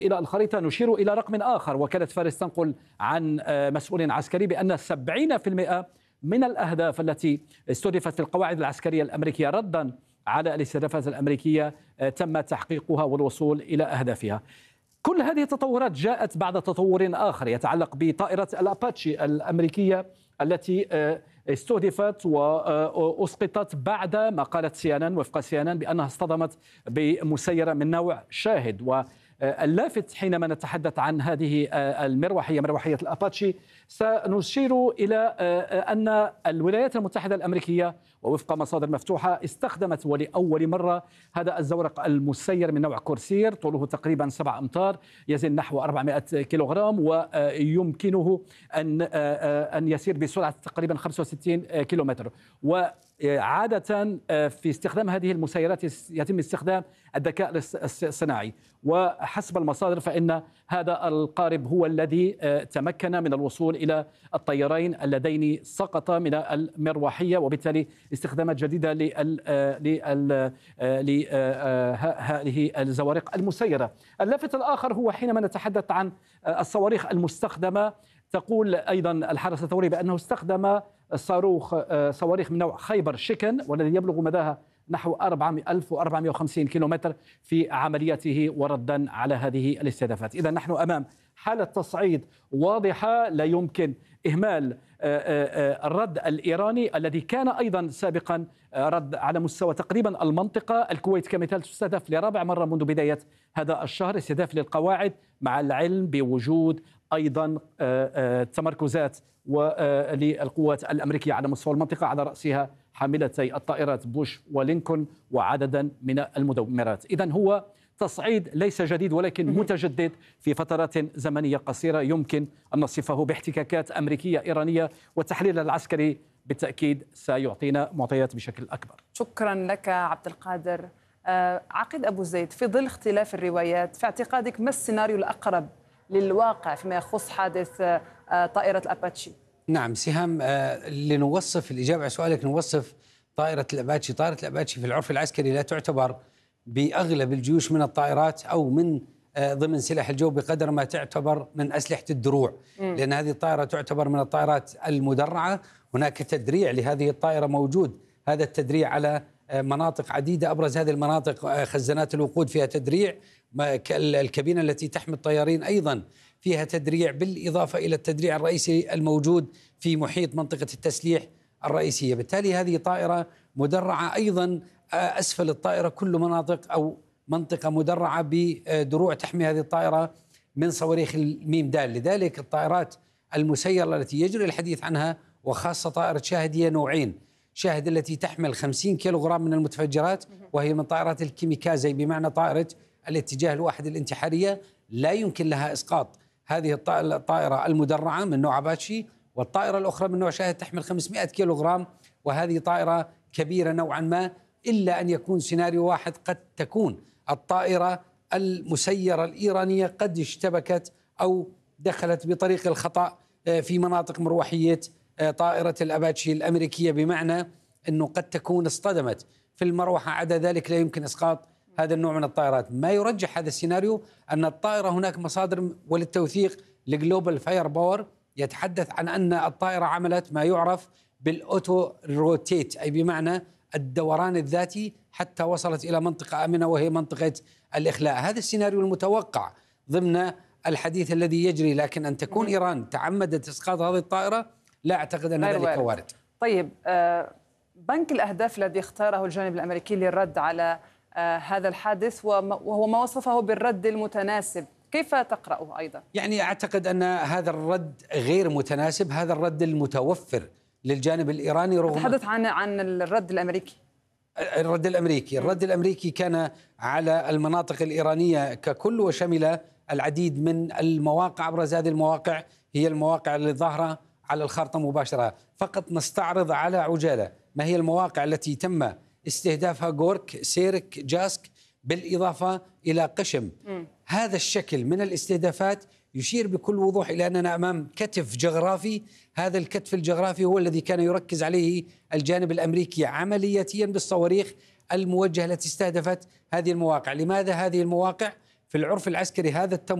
إلى الخريطة نشير إلى رقم آخر. وكالة فارس تنقل عن مسؤول عسكري بأن 70% من الأهداف التي استهدفت في القواعد العسكرية الأمريكية ردا على الاستهدافات الأمريكية تم تحقيقها والوصول إلى أهدافها. كل هذه التطورات جاءت بعد تطور آخر يتعلق بطائرة الأباتشي الأمريكية التي استهدفت وأسقطت بعد ما قالت CNN وفق CNN بأنها اصطدمت بمسيرة من نوع شاهد. واللافت حينما نتحدث عن هذه المروحية، مروحية الأباتشي، سنشير إلى أن الولايات المتحدة الأمركية ووفق مصادر مفتوحة استخدمت ولأول مرة هذا الزورق المسير من نوع كورسير، طوله تقريبا 7 أمتار، يزن نحو 400 كيلوغرام، ويمكنه أن يسير بسرعة تقريبا 65 كيلومتر. وعادة في استخدام هذه المسيرات يتم استخدام الذكاء الصناعي، وحسب المصادر فإن هذا القارب هو الذي تمكن من الوصول إلى الطيارين اللذين سقطا من المروحية، وبالتالي استخدامات جديدة لهذه الزوارق المسيرة. اللافت الآخر هو حينما نتحدث عن الصواريخ المستخدمة، تقول أيضا الحرس الثوري بأنه استخدم صواريخ من نوع خيبر شيكن، والذي يبلغ مداها نحو 1450 كيلومتر في عملياته وردا على هذه الاستهدافات. إذا نحن أمام حالة تصعيد واضحة، لا يمكن إهمال الرد الإيراني الذي كان أيضا سابقا رد على مستوى تقريبا المنطقة. الكويت كمثال تستهدف لرابع مرة منذ بداية هذا الشهر، استهداف للقواعد، مع العلم بوجود أيضا تمركزات للقوات الأمريكية على مستوى المنطقة، على رأسها حاملتي الطائرات بوش ولينكولن وعددا من المدمرات. إذن هو تصعيد ليس جديد ولكن متجدد في فترات زمنية قصيرة، يمكن أن نصفه باحتكاكات أمريكية إيرانية، والتحليل العسكري بالتأكيد سيعطينا معطيات بشكل أكبر. شكرا لك عبد القادر. عقيد أبو زيد، في ظل اختلاف الروايات، في اعتقادك ما السيناريو الأقرب للواقع فيما يخص حادث طائرة الأباتشي؟ نعم سهام، لنوصف الإجابة على سؤالك نوصف طائرة الأباتشي. طائرة الأباتشي في العرف العسكري لا تعتبر بأغلب الجيوش من الطائرات أو من ضمن سلاح الجو بقدر ما تعتبر من أسلحة الدروع، لأن هذه الطائرة تعتبر من الطائرات المدرعة. هناك تدريع لهذه الطائرة موجود، هذا التدريع على مناطق عديدة، أبرز هذه المناطق خزانات الوقود فيها تدريع، الكابينة التي تحمل الطيارين أيضا فيها تدريع، بالإضافة إلى التدريع الرئيسي الموجود في محيط منطقة التسليح الرئيسية. بالتالي هذه طائرة مدرعة. أيضا أسفل الطائرة كل مناطق أو منطقة مدرعة بدروع تحمي هذه الطائرة من صواريخ الميم دال. لذلك الطائرات المسيرة التي يجري الحديث عنها وخاصة طائرة شاهد هي نوعين: شاهد التي تحمل 50 كيلوغرام من المتفجرات، وهي من طائرات الكيميكازي، بمعنى طائرة الاتجاه الواحد الانتحارية، لا يمكن لها إسقاط هذه الطائرة المدرعة من نوع أباتشي. والطائرة الأخرى من نوع شاهد تحمل 500 كيلوغرام، وهذه طائرة كبيرة نوعا ما، إلا أن يكون سيناريو واحد: قد تكون الطائرة المسيرة الإيرانية قد اشتبكت أو دخلت بطريق الخطأ في مناطق مروحية طائرة الأباتشي الأمريكية، بمعنى أنه قد تكون اصطدمت في المروحة، عدا ذلك لا يمكن إسقاط هذا النوع من الطائرات. ما يرجح هذا السيناريو أن الطائرة هناك مصادر وللتوثيق لجلوبال فاير باور يتحدث عن أن الطائرة عملت ما يعرف بالأوتو روتيت، أي بمعنى الدوران الذاتي، حتى وصلت إلى منطقة آمنة وهي منطقة الإخلاء. هذا السيناريو المتوقع ضمن الحديث الذي يجري، لكن أن تكون إيران تعمدت إسقاط هذه الطائرة لا أعتقد أن ذلك وارد. طيب، بنك الأهداف الذي اختاره الجانب الأمريكي للرد على هذا الحادث، وهو ما وصفه بالرد المتناسب، كيف تقرأه أيضا؟ يعني أعتقد أن هذا الرد غير متناسب، هذا الرد المتوفر للجانب الإيراني. رغم تحدث عن الرد الأمريكي. الرد الأمريكي كان على المناطق الإيرانية ككل، وشمل العديد من المواقع. أبرز هذه المواقع هي المواقع اللي ظاهرة على الخارطة مباشرة. فقط نستعرض على عجالة ما هي المواقع التي تم استهدافها: غورك، سيرك، جاسك، بالإضافة إلى قشم. هذا الشكل من الاستهدافات يشير بكل وضوح إلى أننا أمام كتف جغرافي. هذا الكتف الجغرافي هو الذي كان يركز عليه الجانب الأمريكي عملياتيا بالصواريخ الموجهة التي استهدفت هذه المواقع. لماذا هذه المواقع؟ في العرف العسكري هذا التمويل